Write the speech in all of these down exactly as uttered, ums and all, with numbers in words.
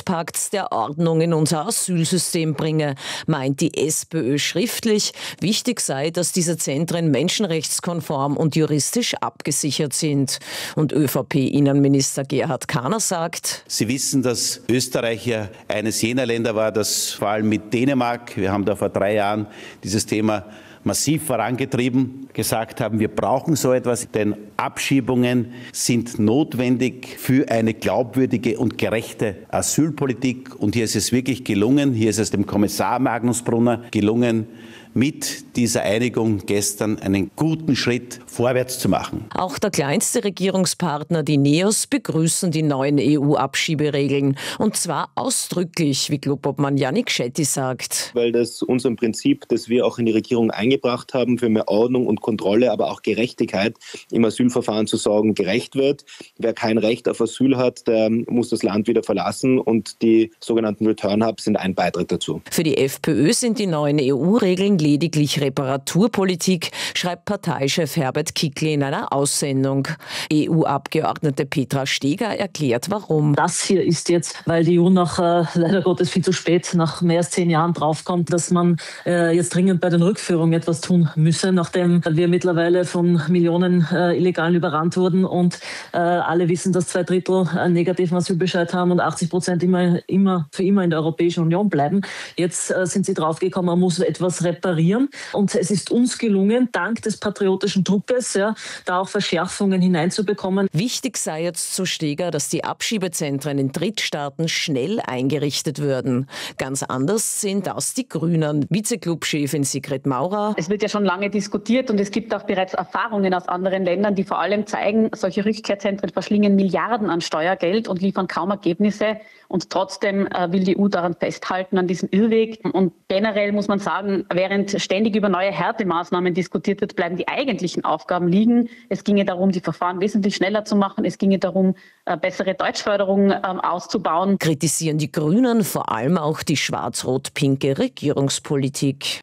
Migrationspakts der Ordnung in unser Asylsystem bringe, meint die SPÖ schriftlich. Wichtig sei, dass diese Zentren menschenrechtskonform und juristisch abgesichert sind. Und ÖVP-Innenminister Gerhard Kahner sagt: Sie wissen, dass Österreich ja eines jener Länder war, das vor allem mit Dänemark, wir haben da vor drei Jahren dieses Thema massiv vorangetrieben, gesagt haben, wir brauchen so etwas, denn Abschiebungen sind notwendig für eine glaubwürdige und gerechte Asylpolitik. Und hier ist es wirklich gelungen, hier ist es dem Kommissar Magnus Brunner gelungen, mit dieser Einigung gestern einen guten Schritt vorwärts zu machen. Auch der kleinste Regierungspartner, die NEOS, begrüßen die neuen E U-Abschieberegeln. Und zwar ausdrücklich, wie Clubobmann Yannick Shetty sagt. Weil das unserem Prinzip, das wir auch in die Regierung eingebracht haben, für mehr Ordnung und Kontrolle, aber auch Gerechtigkeit im Asylverfahren zu sorgen, gerecht wird. Wer kein Recht auf Asyl hat, der muss das Land wieder verlassen. Und die sogenannten Return Hubs sind ein Beitrag dazu. Für die FPÖ sind die neuen E U-Regeln lediglich Reparaturpolitik, schreibt Parteichef Herbert Kickl in einer Aussendung. E U-Abgeordnete Petra Steger erklärt, warum. Das hier ist jetzt, weil die E U nach äh, leider Gottes viel zu spät, nach mehr als zehn Jahren draufkommt, dass man äh, jetzt dringend bei den Rückführungen etwas tun müsse, nachdem wir mittlerweile von Millionen äh, Illegalen überrannt wurden und äh, alle wissen, dass zwei Drittel einen negativen Asylbescheid haben und achtzig Prozent immer, immer für immer in der Europäischen Union bleiben. Jetzt äh, sind sie draufgekommen, man muss etwas reparieren. Und es ist uns gelungen, dank des patriotischen Druckes, ja, da auch Verschärfungen hineinzubekommen. Wichtig sei jetzt, so Steger, dass die Abschiebezentren in Drittstaaten schnell eingerichtet würden. Ganz anders sehen das die Grünen. Vizeclubchefin Sigrid Maurer. Es wird ja schon lange diskutiert und es gibt auch bereits Erfahrungen aus anderen Ländern, die vor allem zeigen, solche Rückkehrzentren verschlingen Milliarden an Steuergeld und liefern kaum Ergebnisse. Und trotzdem äh, will die E U daran festhalten, an diesem Irrweg. Und generell muss man sagen, während ständig über neue Härtemaßnahmen diskutiert wird, bleiben die eigentlichen Aufgaben liegen. Es ginge darum, die Verfahren wesentlich schneller zu machen. Es ginge darum, äh, bessere Deutschförderung äh, auszubauen. Kritisieren die Grünen vor allem auch die schwarz-rot-pinke Regierungspolitik.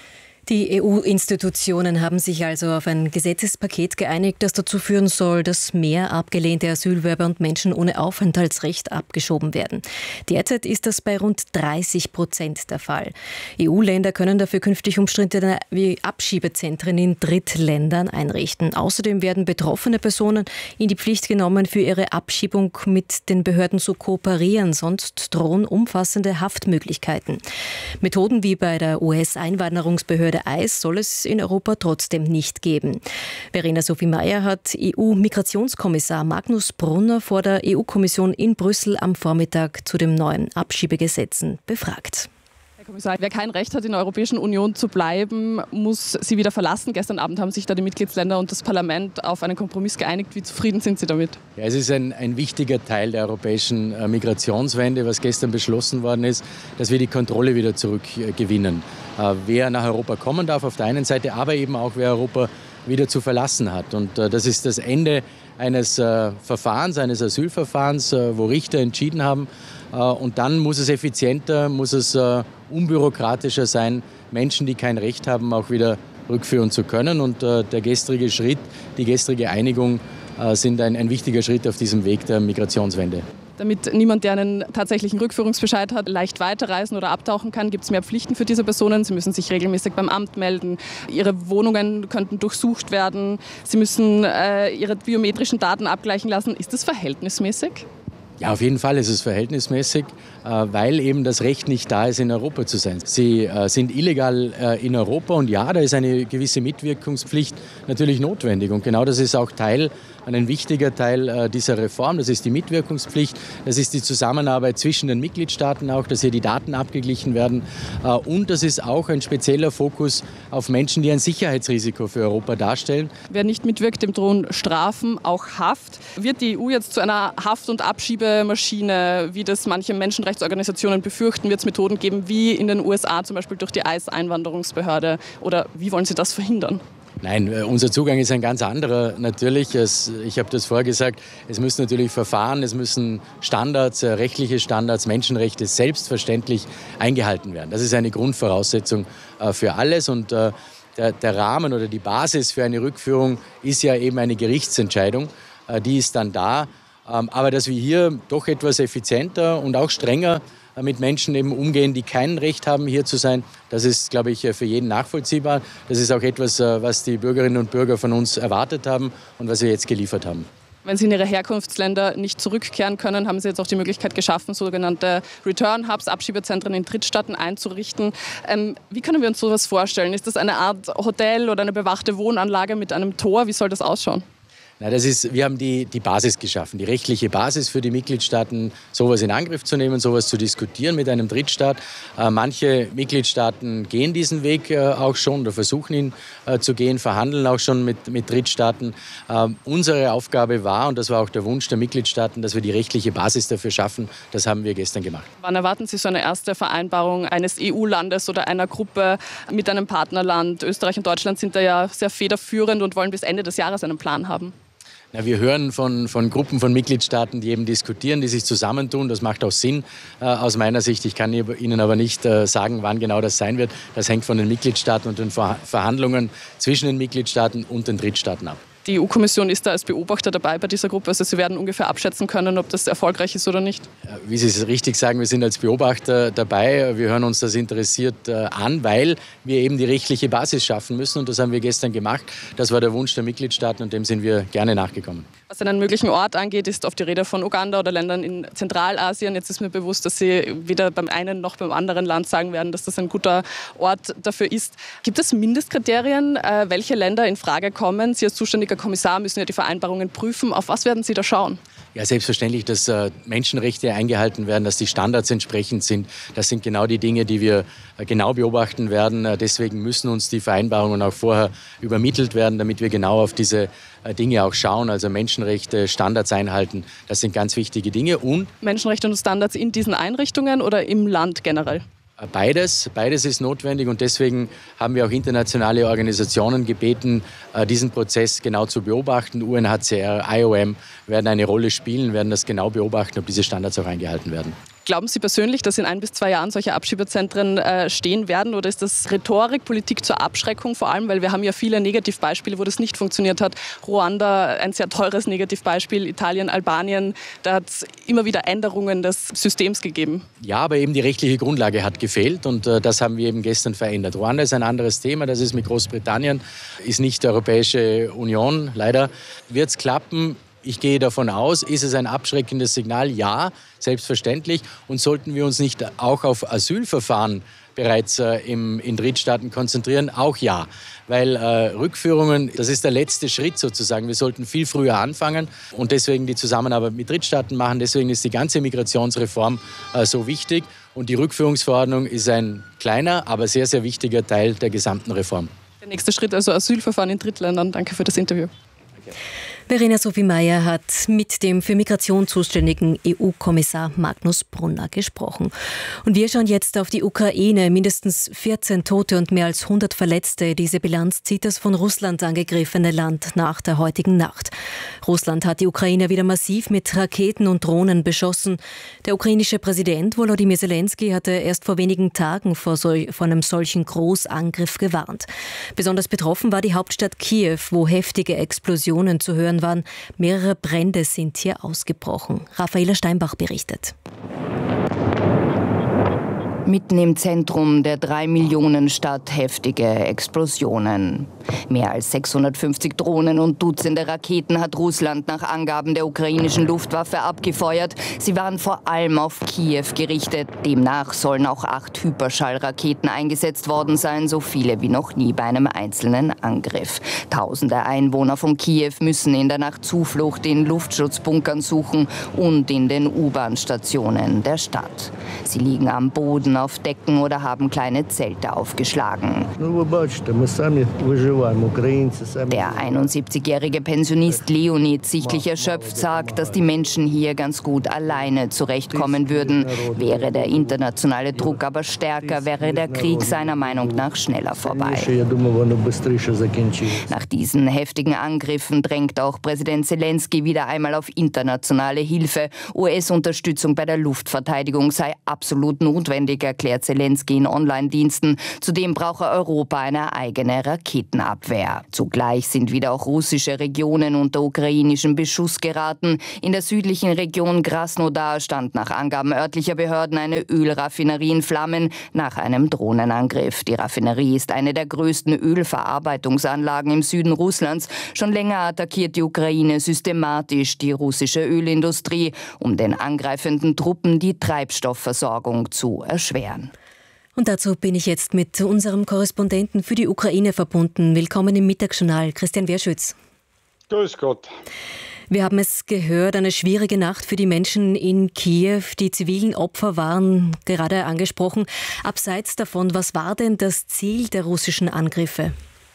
Die E U-Institutionen haben sich also auf ein Gesetzespaket geeinigt, das dazu führen soll, dass mehr abgelehnte Asylwerber und Menschen ohne Aufenthaltsrecht abgeschoben werden. Derzeit ist das bei rund dreißig Prozent der Fall. E U-Länder können dafür künftig umstrittene wie Abschiebezentren in Drittländern einrichten. Außerdem werden betroffene Personen in die Pflicht genommen, für ihre Abschiebung mit den Behörden zu kooperieren, sonst drohen umfassende Haftmöglichkeiten. Methoden wie bei der U S-Einwanderungsbehörde I C E soll es in Europa trotzdem nicht geben. Verena Sophie Mayer hat E U-Migrationskommissar Magnus Brunner vor der E U-Kommission in Brüssel am Vormittag zu den neuen Abschiebegesetzen befragt. Herr Kommissar, wer kein Recht hat, in der Europäischen Union zu bleiben, muss sie wieder verlassen. Gestern Abend haben sich da die Mitgliedsländer und das Parlament auf einen Kompromiss geeinigt. Wie zufrieden sind Sie damit? Ja, es ist ein, ein wichtiger Teil der europäischen äh, Migrationswende, was gestern beschlossen worden ist, dass wir die Kontrolle wieder zurückgewinnen. Äh, wer nach Europa kommen darf auf der einen Seite, aber eben auch wer Europa wieder zu verlassen hat. Und äh, das ist das Ende eines äh, Verfahrens, eines Asylverfahrens, äh, wo Richter entschieden haben. Äh, und dann muss es effizienter, muss es äh, unbürokratischer sein, Menschen, die kein Recht haben, auch wieder rückführen zu können. Und äh, der gestrige Schritt, die gestrige Einigung äh, sind ein, ein wichtiger Schritt auf diesem Weg der Migrationswende. Damit niemand, der einen tatsächlichen Rückführungsbescheid hat, leicht weiterreisen oder abtauchen kann, gibt es mehr Pflichten für diese Personen. Sie müssen sich regelmäßig beim Amt melden. Ihre Wohnungen könnten durchsucht werden. Sie müssen äh, ihre biometrischen Daten abgleichen lassen. Ist das verhältnismäßig? Ja, auf jeden Fall ist es verhältnismäßig, weil eben das Recht nicht da ist, in Europa zu sein. Sie sind illegal in Europa und ja, da ist eine gewisse Mitwirkungspflicht natürlich notwendig. Und genau das ist auch Teil, ein wichtiger Teil dieser Reform. Das ist die Mitwirkungspflicht, das ist die Zusammenarbeit zwischen den Mitgliedstaaten auch, dass hier die Daten abgeglichen werden. Und das ist auch ein spezieller Fokus auf Menschen, die ein Sicherheitsrisiko für Europa darstellen. Wer nicht mitwirkt, dem drohen Strafen, auch Haft. Wird die E U jetzt zu einer Haft- und Abschiebemaschine, wie das manche Menschenrechtsorganisationen befürchten? Wird es Methoden geben, wie in den U S A zum Beispiel durch die I C E-Einwanderungsbehörde? Oder wie wollen Sie das verhindern? Nein, unser Zugang ist ein ganz anderer. Natürlich, es, ich habe das vorher gesagt, es müssen natürlich Verfahren, es müssen Standards, rechtliche Standards, Menschenrechte selbstverständlich eingehalten werden. Das ist eine Grundvoraussetzung für alles und der, der Rahmen oder die Basis für eine Rückführung ist ja eben eine Gerichtsentscheidung. Die ist dann da Aber dass wir hier doch etwas effizienter und auch strenger mit Menschen eben umgehen, die kein Recht haben, hier zu sein, das ist, glaube ich, für jeden nachvollziehbar. Das ist auch etwas, was die Bürgerinnen und Bürger von uns erwartet haben und was wir jetzt geliefert haben. Wenn Sie in Ihre Herkunftsländer nicht zurückkehren können, haben Sie jetzt auch die Möglichkeit geschaffen, sogenannte Return Hubs, Abschiebezentren in Drittstaaten einzurichten. Ähm, wie können wir uns sowas vorstellen? Ist das eine Art Hotel oder eine bewachte Wohnanlage mit einem Tor? Wie soll das ausschauen? Na, das ist, wir haben die, die Basis geschaffen, die rechtliche Basis für die Mitgliedstaaten, sowas in Angriff zu nehmen, sowas zu diskutieren mit einem Drittstaat. Äh, manche Mitgliedstaaten gehen diesen Weg äh, auch schon oder versuchen ihn äh, zu gehen, verhandeln auch schon mit, mit Drittstaaten. Äh, unsere Aufgabe war, und das war auch der Wunsch der Mitgliedstaaten, dass wir die rechtliche Basis dafür schaffen. Das haben wir gestern gemacht. Wann erwarten Sie so eine erste Vereinbarung eines E U-Landes oder einer Gruppe mit einem Partnerland? Österreich und Deutschland sind da ja sehr federführend und wollen bis Ende des Jahres einen Plan haben. Ja, wir hören von, von Gruppen von Mitgliedstaaten, die eben diskutieren, die sich zusammentun. Das macht auch Sinn äh, aus meiner Sicht. Ich kann Ihnen aber nicht äh, sagen, wann genau das sein wird. Das hängt von den Mitgliedstaaten und den Ver- Verhandlungen zwischen den Mitgliedstaaten und den Drittstaaten ab. Die E U-Kommission ist da als Beobachter dabei bei dieser Gruppe. Also Sie werden ungefähr abschätzen können, ob das erfolgreich ist oder nicht. Wie Sie es richtig sagen, wir sind als Beobachter dabei. Wir hören uns das interessiert an, weil wir eben die rechtliche Basis schaffen müssen. Und das haben wir gestern gemacht. Das war der Wunsch der Mitgliedstaaten und dem sind wir gerne nachgekommen. Was einen möglichen Ort angeht, ist oft die Rede von Uganda oder Ländern in Zentralasien. Jetzt ist mir bewusst, dass Sie weder beim einen noch beim anderen Land sagen werden, dass das ein guter Ort dafür ist. Gibt es Mindestkriterien, welche Länder in Frage kommen? Sie als zuständiger Kommissar müssen ja die Vereinbarungen prüfen. Auf was werden Sie da schauen? Ja, selbstverständlich, dass äh, Menschenrechte eingehalten werden, dass die Standards entsprechend sind. Das sind genau die Dinge, die wir äh, genau beobachten werden. Äh, deswegen müssen uns die Vereinbarungen auch vorher übermittelt werden, damit wir genau auf diese äh, Dinge auch schauen. Also Menschenrechte, Standards einhalten, das sind ganz wichtige Dinge. Und Menschenrechte und Standards in diesen Einrichtungen oder im Land generell? Beides, beides ist notwendig und deswegen haben wir auch internationale Organisationen gebeten, diesen Prozess genau zu beobachten. U N H C R, I O M werden eine Rolle spielen, werden das genau beobachten, ob diese Standards auch eingehalten werden. Glauben Sie persönlich, dass in ein bis zwei Jahren solche Abschiebezentren äh, stehen werden oder ist das Rhetorik, Politik zur Abschreckung vor allem? Weil wir haben ja viele Negativbeispiele, wo das nicht funktioniert hat. Ruanda, ein sehr teures Negativbeispiel, Italien, Albanien, da hat es immer wieder Änderungen des Systems gegeben. Ja, aber eben die rechtliche Grundlage hat gefehlt und äh, das haben wir eben gestern verändert. Ruanda ist ein anderes Thema, das ist mit Großbritannien, ist nicht die Europäische Union, leider. Wird es klappen? Ich gehe davon aus, ist es ein abschreckendes Signal? Ja, selbstverständlich. Und sollten wir uns nicht auch auf Asylverfahren bereits äh, im, in Drittstaaten konzentrieren? Auch ja. Weil äh, Rückführungen, das ist der letzte Schritt sozusagen. Wir sollten viel früher anfangen und deswegen die Zusammenarbeit mit Drittstaaten machen. Deswegen ist die ganze Migrationsreform äh, so wichtig. Und die Rückführungsverordnung ist ein kleiner, aber sehr, sehr wichtiger Teil der gesamten Reform. Der nächste Schritt also Asylverfahren in Drittländern. Danke für das Interview. Danke. Verena Sophie Mayer hat mit dem für Migration zuständigen E U-Kommissar Magnus Brunner gesprochen. Und wir schauen jetzt auf die Ukraine. Mindestens vierzehn Tote und mehr als hundert Verletzte. Diese Bilanz zieht das von Russland angegriffene Land nach der heutigen Nacht. Russland hat die Ukraine wieder massiv mit Raketen und Drohnen beschossen. Der ukrainische Präsident Volodymyr Zelensky hatte erst vor wenigen Tagen vor, so, vor einem solchen Großangriff gewarnt. Besonders betroffen war die Hauptstadt Kiew, wo heftige Explosionen zu hören waren. Mehrere Brände sind hier ausgebrochen. Raffaela Steinbach berichtet. Mitten im Zentrum der drei Millionen Stadt heftige Explosionen. Mehr als sechshundertfünfzig Drohnen und Dutzende Raketen hat Russland nach Angaben der ukrainischen Luftwaffe abgefeuert. Sie waren vor allem auf Kiew gerichtet. Demnach sollen auch acht Hyperschallraketen eingesetzt worden sein, so viele wie noch nie bei einem einzelnen Angriff. Tausende Einwohner von Kiew müssen in der Nacht Zuflucht in Luftschutzbunkern suchen und in den U-Bahn-Stationen der Stadt. Sie liegen am Boden auf Decken oder haben kleine Zelte aufgeschlagen. Der einundsiebzigjährige Pensionist Leonid, sichtlich erschöpft, sagt, dass die Menschen hier ganz gut alleine zurechtkommen würden. Wäre der internationale Druck aber stärker, wäre der Krieg seiner Meinung nach schneller vorbei. Nach diesen heftigen Angriffen drängt auch Präsident Zelensky wieder einmal auf internationale Hilfe. U S-Unterstützung bei der Luftverteidigung sei absolut notwendig, erklärt Zelensky in Online-Diensten. Zudem brauche Europa eine eigene Raketenabwehr. Zugleich sind wieder auch russische Regionen unter ukrainischen Beschuss geraten. In der südlichen Region Krasnodar stand nach Angaben örtlicher Behörden eine Ölraffinerie in Flammen nach einem Drohnenangriff. Die Raffinerie ist eine der größten Ölverarbeitungsanlagen im Süden Russlands. Schon länger attackiert die Ukraine systematisch die russische Ölindustrie, um den angreifenden Truppen die Treibstoffversorgung zu erschweren. Und dazu bin ich jetzt mit unserem Korrespondenten für die Ukraine verbunden. Willkommen im Mittagsjournal, Christian Werschütz. Grüß Gott. Wir haben es gehört, eine schwierige Nacht für die Menschen in Kiew. Die zivilen Opfer waren gerade angesprochen. Abseits davon, was war denn das Ziel der russischen Angriffe?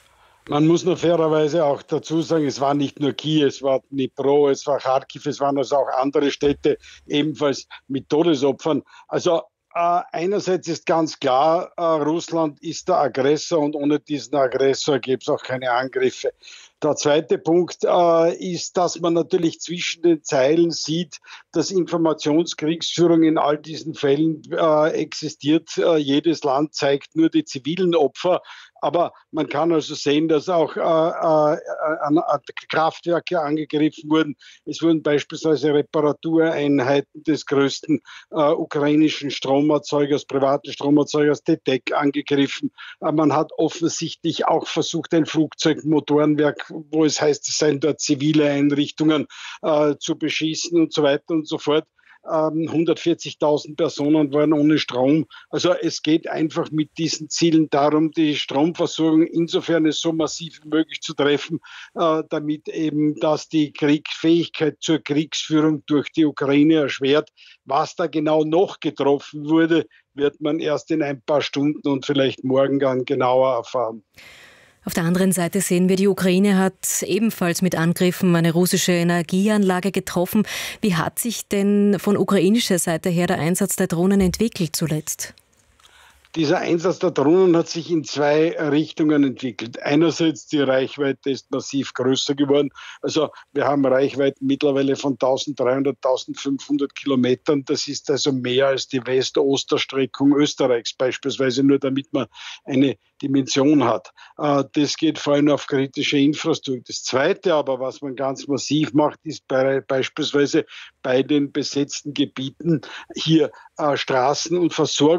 Man muss nur fairerweise auch dazu sagen, es war nicht nur Kiew, es war Dnipro, es war Kharkiv, es waren also auch andere Städte ebenfalls mit Todesopfern. Also äh, einerseits ist ganz klar, äh, Russland ist der Aggressor und ohne diesen Aggressor gäbe es auch keine Angriffe. Der zweite Punkt äh, ist, dass man natürlich zwischen den Zeilen sieht, dass Informationskriegsführung in all diesen Fällen äh, existiert. Äh, jedes Land zeigt nur die zivilen Opfer. Aber man kann also sehen, dass auch äh, äh, äh, Kraftwerke angegriffen wurden. Es wurden beispielsweise Reparatureinheiten des größten äh, ukrainischen Stromerzeugers, privaten Stromerzeugers T T E C angegriffen. Äh, man hat offensichtlich auch versucht, ein Flugzeugmotorenwerk, wo es heißt, es seien dort zivile Einrichtungen, äh, zu beschießen und so weiter und so fort. hundertvierzigtausend Personen waren ohne Strom. Also es geht einfach mit diesen Zielen darum, die Stromversorgung insofern so massiv wie möglich zu treffen, äh, damit eben das die Kriegsfähigkeit zur Kriegsführung durch die Ukraine erschwert. Was da genau noch getroffen wurde, wird man erst in ein paar Stunden und vielleicht morgen dann genauer erfahren. Auf der anderen Seite sehen wir, die Ukraine hat ebenfalls mit Angriffen eine russische Energieanlage getroffen. Wie hat sich denn von ukrainischer Seite her der Einsatz der Drohnen entwickelt zuletzt? Dieser Einsatz der Drohnen hat sich in zwei Richtungen entwickelt. Einerseits, die Reichweite ist massiv größer geworden. Also wir haben Reichweiten mittlerweile von eintausenddreihundert, eintausendfünfhundert Kilometern. Das ist also mehr als die West-Ost-Erstreckung Österreichs beispielsweise, nur damit man eine Dimension hat. Das geht vor allem auf kritische Infrastruktur. Das Zweite aber, was man ganz massiv macht, ist bei, beispielsweise bei den besetzten Gebieten hier äh, Straßen- und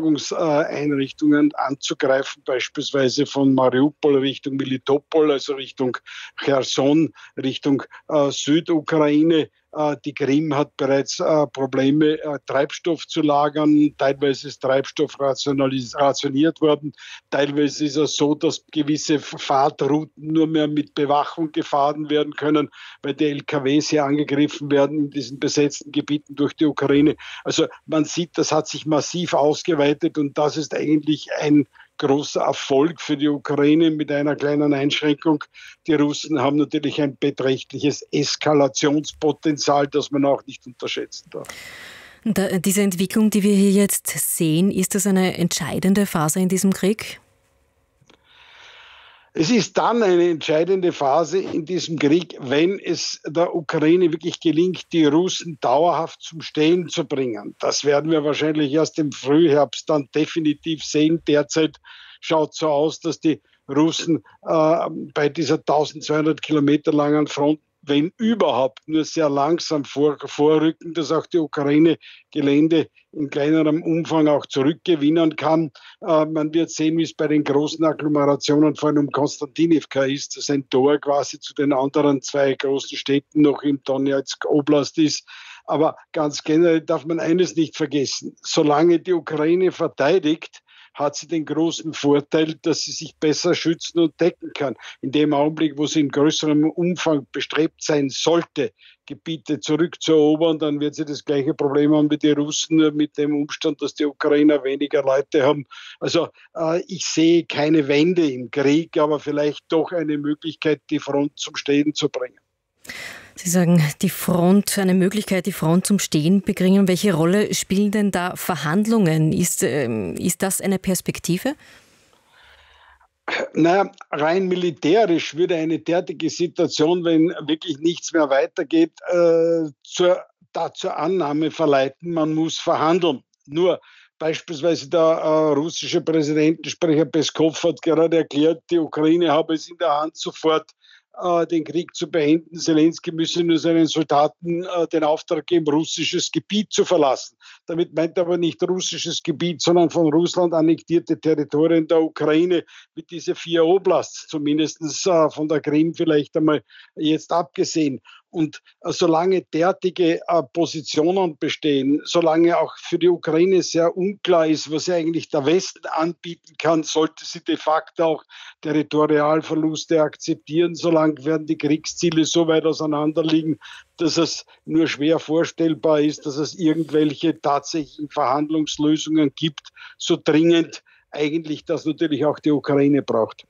Versorgungseinrichtungen anzugreifen, beispielsweise von Mariupol Richtung Melitopol, also Richtung Cherson, Richtung äh, Südukraine. Die Krim hat bereits äh, Probleme, äh, Treibstoff zu lagern. Teilweise ist Treibstoff rationiert worden. Teilweise ist es so, dass gewisse Fahrtrouten nur mehr mit Bewachung gefahren werden können, weil die L K Ws hier angegriffen werden in diesen besetzten Gebieten durch die Ukraine. Also man sieht, das hat sich massiv ausgeweitet und das ist eigentlich ein großer Erfolg für die Ukraine mit einer kleinen Einschränkung. Die Russen haben natürlich ein beträchtliches Eskalationspotenzial, das man auch nicht unterschätzen darf. Da, diese Entwicklung, die wir hier jetzt sehen, ist das eine entscheidende Phase in diesem Krieg? Es ist dann eine entscheidende Phase in diesem Krieg, wenn es der Ukraine wirklich gelingt, die Russen dauerhaft zum Stehen zu bringen. Das werden wir wahrscheinlich erst im Frühherbst dann definitiv sehen. Derzeit schaut es so aus, dass die Russen äh, bei dieser eintausendzweihundert Kilometer langen Front, wenn überhaupt, nur sehr langsam vor, vorrücken, dass auch die Ukraine Gelände in kleinerem Umfang auch zurückgewinnen kann. Äh, man wird sehen, wie es bei den großen Agglomerationen, vor allem um Konstantinivka ist, das ein Tor quasi zu den anderen zwei großen Städten noch im Donetsk Oblast ist. Aber ganz generell darf man eines nicht vergessen. Solange die Ukraine verteidigt, hat sie den großen Vorteil, dass sie sich besser schützen und decken kann. In dem Augenblick, wo sie in größerem Umfang bestrebt sein sollte, Gebiete zurückzuerobern, dann wird sie das gleiche Problem haben wie die Russen, mit dem Umstand, dass die Ukrainer weniger Leute haben. Also äh, ich sehe keine Wende im Krieg, aber vielleicht doch eine Möglichkeit, die Front zum Stehen zu bringen. Sie sagen, die Front, eine Möglichkeit, die Front zum Stehen bringen. Welche Rolle spielen denn da Verhandlungen? Ist, äh, ist das eine Perspektive? Naja, rein militärisch würde eine derartige Situation, wenn wirklich nichts mehr weitergeht, äh, zur, da zur Annahme verleiten, man muss verhandeln. Nur Beispielsweise der äh, russische Präsidentensprecher Peskov hat gerade erklärt, die Ukraine habe es in der Hand, sofort äh, den Krieg zu beenden. Zelensky müsse nur seinen Soldaten äh, den Auftrag geben, russisches Gebiet zu verlassen. Damit meint er aber nicht russisches Gebiet, sondern von Russland annektierte Territorien der Ukraine, mit diese vier Oblasts, zumindest äh, von der Krim vielleicht einmal jetzt abgesehen. Und äh, solange derartige äh, Positionen bestehen, solange auch für die Ukraine sehr unklar ist, was eigentlich der Westen anbieten kann, sollte sie de facto auch Territorialverluste akzeptieren. Solange werden die Kriegsziele so weit auseinander liegen, dass es nur schwer vorstellbar ist, dass es irgendwelche tatsächlichen Verhandlungslösungen gibt, so dringend eigentlich das natürlich auch die Ukraine braucht.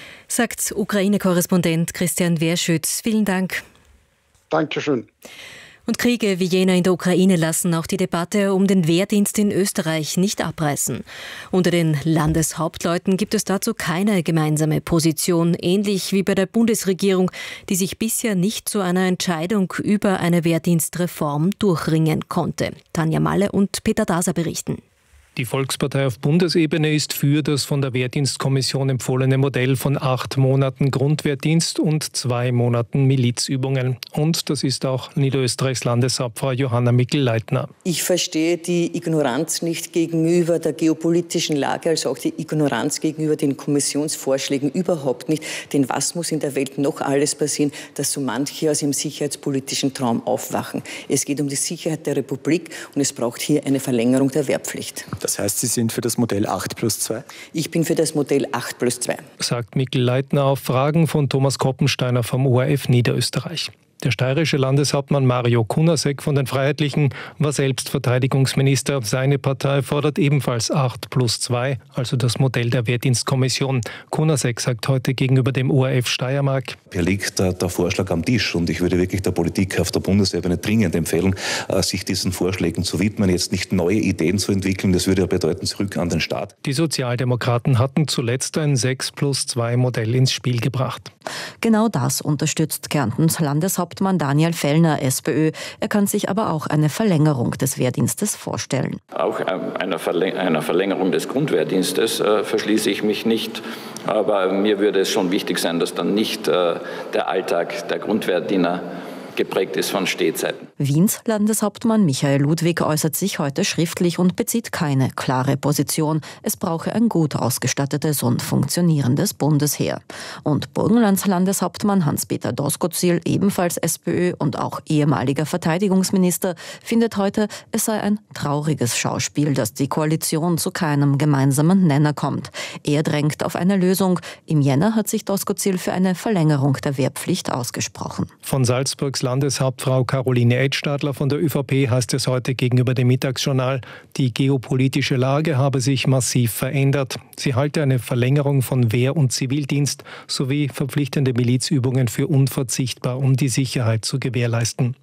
Sagt Ukraine-Korrespondent Christian Werschütz. Vielen Dank. Dankeschön. Und Kriege wie jener in der Ukraine lassen auch die Debatte um den Wehrdienst in Österreich nicht abreißen. Unter den Landeshauptleuten gibt es dazu keine gemeinsame Position, ähnlich wie bei der Bundesregierung, die sich bisher nicht zu einer Entscheidung über eine Wehrdienstreform durchringen konnte. Tanja Malle und Peter Daser berichten. Die Volkspartei auf Bundesebene ist für das von der Wehrdienstkommission empfohlene Modell von acht Monaten Grundwehrdienst und zwei Monaten Milizübungen. Und das ist auch Niederösterreichs Landeshauptfrau Johanna Mikl-Leitner. Ich verstehe die Ignoranz nicht gegenüber der geopolitischen Lage, also auch die Ignoranz gegenüber den Kommissionsvorschlägen überhaupt nicht. Denn was muss in der Welt noch alles passieren, dass so manche aus ihrem sicherheitspolitischen Traum aufwachen? Es geht um die Sicherheit der Republik und es braucht hier eine Verlängerung der Wehrpflicht. Das heißt, Sie sind für das Modell acht plus zwei? Ich bin für das Modell acht plus zwei. Sagt Mikl-Leitner auf Fragen von Thomas Koppensteiner vom O R F Niederösterreich. Der steirische Landeshauptmann Mario Kunasek von den Freiheitlichen war selbst Verteidigungsminister. Seine Partei fordert ebenfalls acht plus zwei, also das Modell der Wehrdienstkommission. Kunasek sagt heute gegenüber dem O R F Steiermark: Hier liegt der, der Vorschlag am Tisch und ich würde wirklich der Politik auf der Bundesebene dringend empfehlen, sich diesen Vorschlägen zu widmen, jetzt nicht neue Ideen zu entwickeln. Das würde ja bedeuten, zurück an den Staat. Die Sozialdemokraten hatten zuletzt ein sechs plus zwei Modell ins Spiel gebracht. Genau das unterstützt Kärntens Landeshauptmann Daniel Fellner, SPÖ. Er kann sich aber auch eine Verlängerung des Wehrdienstes vorstellen. Auch einer Verlängerung des Grundwehrdienstes äh, verschließe ich mich nicht. Aber mir würde es schon wichtig sein, dass dann nicht äh, der Alltag der Grundwehrdiener geprägt ist von Stehzeiten. Wiens Landeshauptmann Michael Ludwig äußert sich heute schriftlich und bezieht keine klare Position. Es brauche ein gut ausgestattetes und funktionierendes Bundesheer. Und Burgenlands Landeshauptmann Hans-Peter Doskozil, ebenfalls SPÖ und auch ehemaliger Verteidigungsminister, findet heute, es sei ein trauriges Schauspiel, dass die Koalition zu keinem gemeinsamen Nenner kommt. Er drängt auf eine Lösung. Im Jänner hat sich Doskozil für eine Verlängerung der Wehrpflicht ausgesprochen. Von Salzburgs Landeshauptfrau Caroline Edstadler von der ÖVP heißt es heute gegenüber dem Mittagsjournal, die geopolitische Lage habe sich massiv verändert. Sie halte eine Verlängerung von Wehr- und Zivildienst sowie verpflichtende Milizübungen für unverzichtbar, um die Sicherheit zu gewährleisten.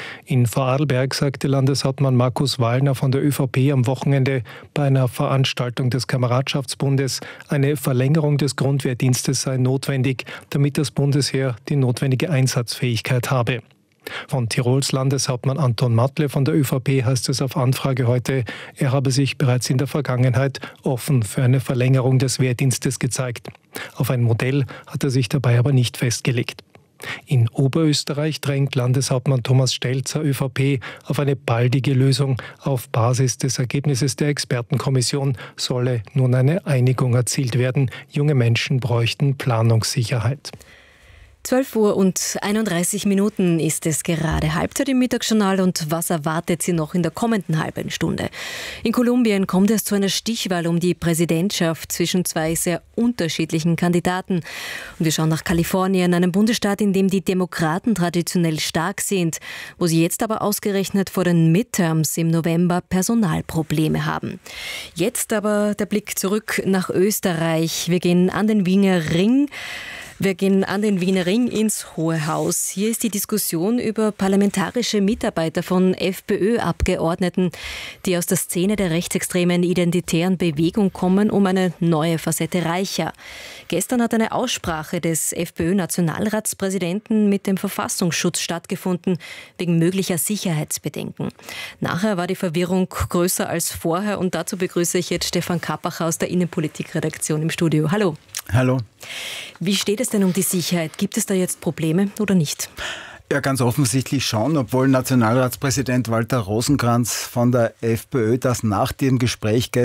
In Vorarlberg sagte Landeshauptmann Markus Wallner von der ÖVP am Wochenende bei einer Veranstaltung des Kameradschaftsbundes, eine Verlängerung des Grundwehrdienstes sei notwendig, damit das Bundesheer die notwendige Einsatzfähigkeit habe. Von Tirols Landeshauptmann Anton Matle von der ÖVP heißt es auf Anfrage heute, er habe sich bereits in der Vergangenheit offen für eine Verlängerung des Wehrdienstes gezeigt. Auf ein Modell hat er sich dabei aber nicht festgelegt. In Oberösterreich drängt Landeshauptmann Thomas Stelzer, ÖVP, auf eine baldige Lösung. Auf Basis des Ergebnisses der Expertenkommission solle nun eine Einigung erzielt werden. Junge Menschen bräuchten Planungssicherheit. zwölf Uhr und einunddreißig Minuten ist es gerade, Halbzeit im Mittagsjournal. Und was erwartet Sie noch in der kommenden halben Stunde? In Kolumbien kommt es zu einer Stichwahl um die Präsidentschaft zwischen zwei sehr unterschiedlichen Kandidaten. Und wir schauen nach Kalifornien, einem Bundesstaat, in dem die Demokraten traditionell stark sind, wo sie jetzt aber ausgerechnet vor den Midterms im November Personalprobleme haben. Jetzt aber der Blick zurück nach Österreich. Wir gehen an den Wiener Ring. Wir gehen an den Wiener Ring ins Hohe Haus. Hier ist die Diskussion über parlamentarische Mitarbeiter von FPÖ-Abgeordneten, die aus der Szene der rechtsextremen identitären Bewegung kommen, um eine neue Facette reicher. Gestern hat eine Aussprache des FPÖ-Nationalratspräsidenten mit dem Verfassungsschutz stattgefunden, wegen möglicher Sicherheitsbedenken. Nachher war die Verwirrung größer als vorher und dazu begrüße ich jetzt Stefan Kappacher aus der Innenpolitikredaktion im Studio. Hallo. Hallo. Wie steht es denn um die Sicherheit? Gibt es da jetzt Probleme oder nicht? Ja, ganz offensichtlich schon, obwohl Nationalratspräsident Walter Rosenkranz von der FPÖ das nach dem Gespräch